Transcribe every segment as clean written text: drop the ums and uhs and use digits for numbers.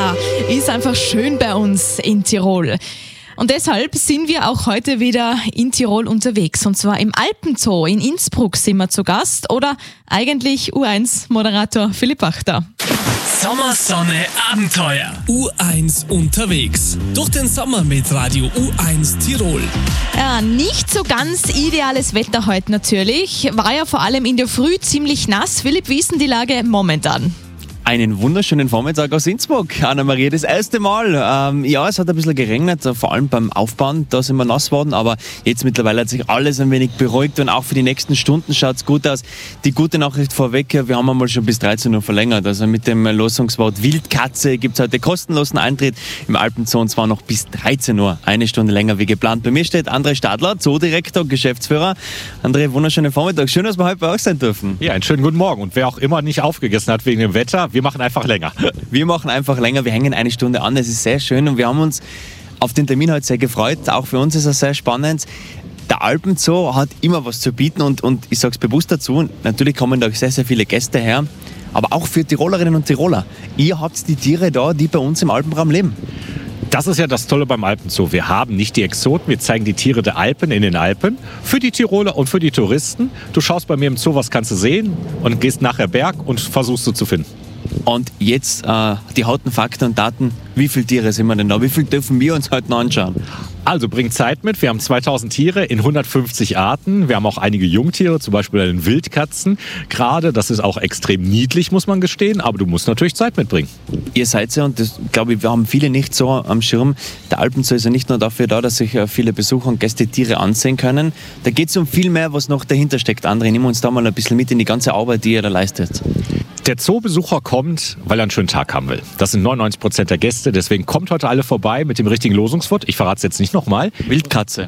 Ja, ist einfach schön bei uns in Tirol. Und deshalb sind wir auch heute wieder in Tirol unterwegs. Und zwar im Alpenzoo in Innsbruck sind wir zu Gast. Oder eigentlich U1-Moderator Philipp Wachter. Sommersonne Abenteuer. U1 unterwegs. Durch den Sommer mit Radio U1 Tirol. Ja, nicht so ganz ideales Wetter heute natürlich. War ja vor allem in der Früh ziemlich nass. Philipp, wie ist denn die Lage momentan? Einen wunderschönen Vormittag aus Innsbruck, Anna-Maria, das erste Mal. Ja, es hat ein bisschen geregnet, vor allem beim Aufbauen, da sind wir nass worden, aber jetzt mittlerweile hat sich alles ein wenig beruhigt und auch für die nächsten Stunden schaut es gut aus. Die gute Nachricht vorweg, wir haben einmal schon bis 13 Uhr verlängert, also mit dem Losungswort Wildkatze gibt es heute kostenlosen Eintritt im Alpenzoo und zwar noch bis 13 Uhr, eine Stunde länger wie geplant. Bei mir steht André Stadler, Zoodirektor, Geschäftsführer. André, wunderschönen Vormittag, schön, dass wir heute bei euch sein dürfen. Ja, einen schönen guten Morgen und wer auch immer nicht aufgegessen hat wegen dem Wetter, wir machen einfach länger. Wir machen einfach länger, wir hängen eine Stunde an, es ist sehr schön und wir haben uns auf den Termin heute sehr gefreut. Auch für uns ist es sehr spannend. Der Alpenzoo hat immer was zu bieten und ich sage es bewusst dazu, natürlich kommen da sehr, sehr viele Gäste her, aber auch für Tirolerinnen und Tiroler. Ihr habt die Tiere da, die bei uns im Alpenraum leben. Das ist ja das Tolle beim Alpenzoo. Wir haben nicht die Exoten, wir zeigen die Tiere der Alpen in den Alpen. Für die Tiroler und für die Touristen. Du schaust bei mir im Zoo, was kannst du sehen und gehst nachher Berg und versuchst du zu finden. Und jetzt die harten Fakten und Daten. Wie viele Tiere sind wir denn da? Wie viele dürfen wir uns heute noch anschauen? Also bring Zeit mit. Wir haben 2000 Tiere in 150 Arten. Wir haben auch einige Jungtiere, zum Beispiel einen Wildkatzen. Gerade, das ist auch extrem niedlich, muss man gestehen. Aber du musst natürlich Zeit mitbringen. Ihr seid ja, und das glaube ich, wir haben viele nicht so am Schirm. Der Alpenzoo ist ja nicht nur dafür da, dass sich viele Besucher und Gäste Tiere ansehen können. Da geht es um viel mehr, was noch dahinter steckt. André, nimm uns da mal ein bisschen mit in die ganze Arbeit, die ihr da leistet. Der Zoobesucher kommt, weil er einen schönen Tag haben will. Das sind 99% der Gäste, deswegen kommt heute alle vorbei mit dem richtigen Losungswort. Ich verrate es jetzt nicht nochmal. Wildkatze.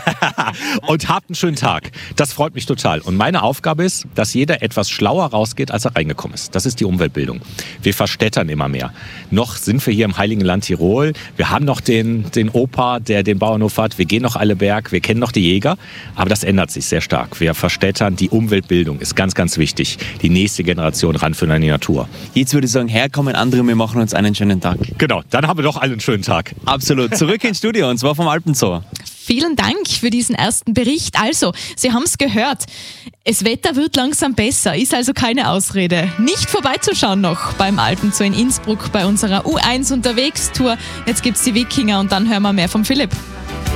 Und habt einen schönen Tag. Das freut mich total. Und meine Aufgabe ist, dass jeder etwas schlauer rausgeht, als er reingekommen ist. Das ist die Umweltbildung. Wir verstädtern immer mehr. Noch sind wir hier im Heiligen Land Tirol. Wir haben noch den Opa, der den Bauernhof hat. Wir gehen noch alle Berg. Wir kennen noch die Jäger. Aber das ändert sich sehr stark. Wir verstädtern. Die Umweltbildung ist ganz, ganz wichtig. Die nächste Generation ranführen an die Natur. Jetzt würde ich sagen, herkommen andere, wir machen uns einen schönen Tag. Genau, dann haben wir doch alle einen schönen Tag. Absolut. Zurück ins Studio und zwar vom Alpenzoo. Vielen Dank für diesen ersten Bericht. Also, Sie haben es gehört, das Wetter wird langsam besser, ist also keine Ausrede. Nicht vorbeizuschauen noch beim Alpenzoo in Innsbruck bei unserer U1 Unterwegs-Tour. Jetzt gibt's die Wikinger und dann hören wir mehr vom Philipp.